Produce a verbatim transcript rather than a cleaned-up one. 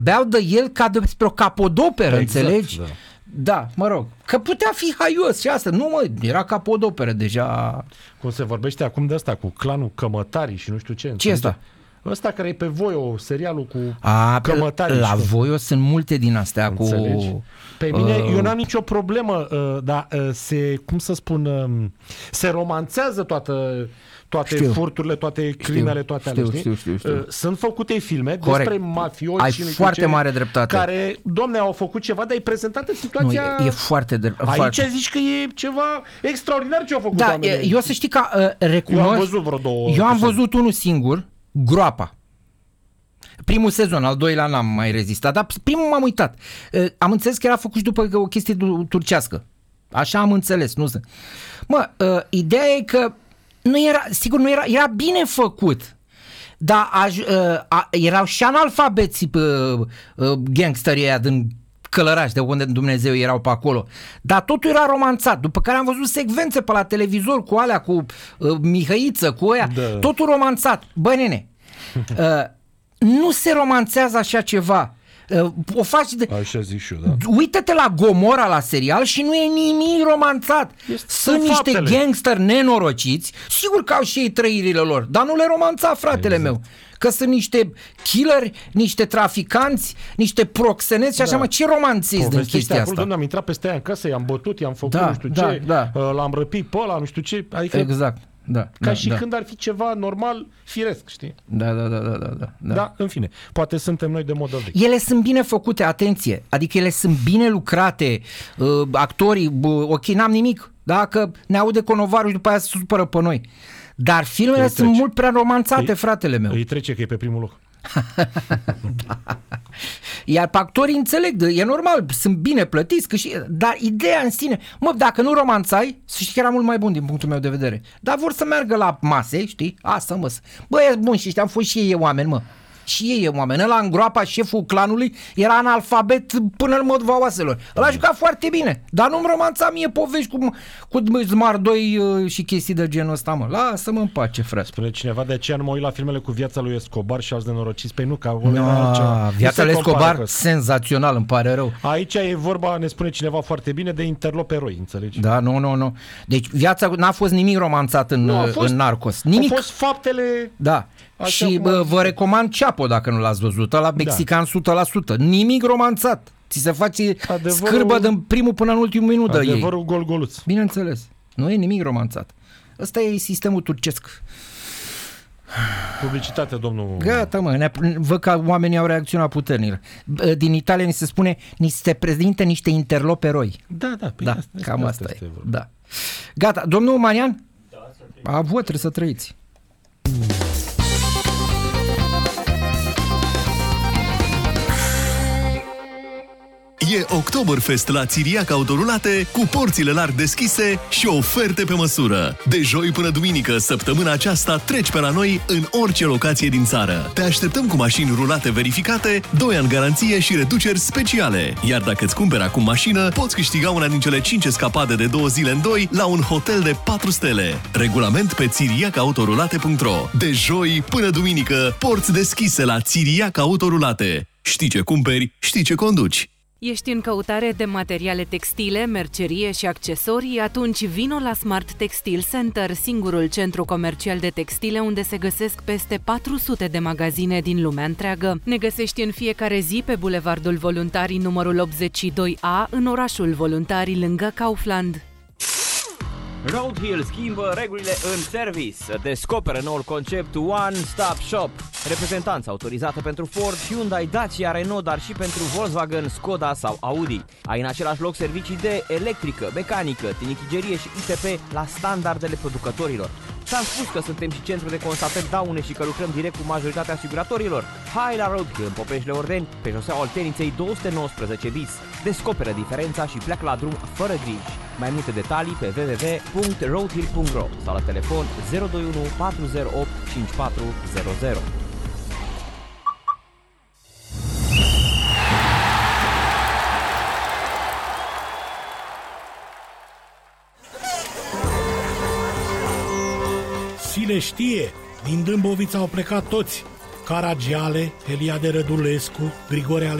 Beau de el ca despre o capodoperă, exact, înțelegi? Da. Da, mă rog, că putea fi haios și asta. Nu, mă, era capodoperă deja. Cum se vorbește acum de asta, cu clanul Cămătarii și nu știu ce. Ce e asta? Ăsta care e pe Voio, serialul cu A, Cămătarii. La Voio sunt multe din astea. Înțelegi? Cu... Pe mine, uh... eu n-am nicio problemă, uh, dar uh, se, cum să spun, uh, se romanțează toată... toate știu. Furturile, toate crimele, toate știu, alea, știu, știu, știu. Sunt făcute filme corect. Despre mafioși ai și foarte mare dreptate. Care, domne, au făcut ceva, dar e prezentată situația... Nu, e, e foarte dreptate. Aici foarte... zici că e ceva extraordinar ce au făcut da, oamenii. Eu să știi că uh, recunosc... Eu am văzut vreo două... Eu am văzut unul singur, Groapa. Primul sezon, al doilea n-am mai rezistat, dar primul m-am uitat. Uh, am înțeles că era făcut și după o chestie turcească. Așa am înțeles, nu sunt. Mă, uh, ideea e că nu era, sigur nu era, era bine făcut, dar aj, uh, a, erau și analfabeți uh, uh, gangsterii ăia din Călăraș, de unde Dumnezeu erau pe acolo, dar totul era romanțat, după care am văzut secvențe pe la televizor cu alea, cu uh, Mihăiță, cu ăia, da. Totul romanțat. Bă, nene, uh, nu se romanțează așa ceva. O faci de... Așa zic și eu, da. Uită-te la Gomorra la serial și nu e nimic romanțat. Este Sunt niște faptele. Gangsteri nenorociți, sigur că au și ei trăirile lor, dar nu le romanța, fratele exact. meu. Că sunt niște killeri, niște traficanți, niște proxeneți și așa, da. Mă, ce romanțezi din chestia acolo, asta? Doamne, am intrat peste aia în casă, i-am bătut, i-am făcut da, nu știu da, ce, da. l-am răpit pe ăla, nu știu ce. Adică exact. Da, ca da, și da. când ar fi ceva normal, firesc, știi? Da, da, da, da, da, da. Da, în fine, poate suntem noi de modă vechi. Ele sunt bine făcute, atenție, adică ele sunt bine lucrate, uh, actorii, uh, ok, n-am nimic, dacă ne aude Conovaru și după aia se supără pe noi. Dar filmele sunt mult prea romanțate, îi, fratele meu. Îi trece că e pe primul loc. Da. Iar pe actorii înțeleg, e normal, sunt bine plătiți, că și, dar ideea în sine, mă, dacă nu romanțai, să știi că era mult mai bun din punctul meu de vedere. Dar vor să meargă la mase, știi? Asta, mă, bă, e bun și ăștia, am fost și ei oameni, mă. Și ei e oameni. Ăla în Groapa, șeful clanului, era analfabet până în modva oaselor. Ăla a jucat foarte bine, dar nu-mi romanța mie povești cu, cu Smart doi uh, și chestii de genul ăsta, mă. Lasă-mă în pace, frate. Spune cineva, de aceea nu mă uit la filmele cu viața lui Escobar și alți nenorociți. Păi nu, ca no, viața lui Escobar, senzațional, îmi pare rău. Aici e vorba, ne spune cineva foarte bine, de interloperoi, înțelegi? Da, nu, nu, nu. Deci viața, n-a fost nimic romanțat în, nu, fost, în Narcos. Nimic. Au fost faptele... Da. Așa și bă, vă recomand Chapo dacă nu l-ați văzut, ăla mexican da. o sută la sută. Nimic romanțat. Ți se face adevărul, scârbă din primul până în ultimul minut de ei. Adevărul gol-goluț. Bineînțeles. Nu e nimic romanțat. Ăsta e sistemul turcesc. Publicitate, domnul... Gata, mă, văd că oamenii au reacționat puternic. Din Italia ni se spune, ni se prezintă niște interloperoi. Da, da, da asta, cam asta, asta e. Da. Gata, domnul Marian? Da, a, voi trebuie să trăiți. E Oktoberfest la Țiriac Autorulate cu porțile larg deschise și oferte pe măsură. De joi până duminică, săptămâna aceasta, treci pe la noi în orice locație din țară. Te așteptăm cu mașini rulate verificate, doi ani garanție și reduceri speciale. Iar dacă îți cumperi acum mașină, poți câștiga una din cele cinci escapade de două zile în doi la un hotel de patru stele. Regulament pe țiriac autorulate punct ro. De joi până duminică, porți deschise la Țiriac Autorulate. Știi ce cumperi, știi ce conduci. Ești în căutare de materiale textile, mercerie și accesorii? Atunci vino la Smart Textile Center, singurul centru comercial de textile unde se găsesc peste patru sute de magazine din lumea întreagă. Ne găsești în fiecare zi pe Bulevardul Voluntarii numărul optzeci și doi A, în orașul Voluntarii, lângă Kaufland. Roadhill schimbă regulile în service. Descoperă noul concept One Stop Shop. Reprezentanță autorizată pentru Ford, Hyundai, Dacia, Renault, dar și pentru Volkswagen, Skoda sau Audi. Ai în același loc servicii de electrică, mecanică, tinichigerie și I T P la standardele producătorilor. Ți-am spus că suntem și centru de constatări daune și că lucrăm direct cu majoritatea asiguratorilor. Hai la Roadhill în Popeșle Ordeni, pe șoseaua Olteniței două sute nouăsprezece bis. Descoperă diferența și pleacă la drum fără griji. Mai multe detalii pe w w w punct roadhill punct ro sau la telefon zero doi unu patru zero opt cinci patru zero zero. Cine știe, din Dâmbovița au plecat toți, Caragiale, Eliade Rădulescu, Grigore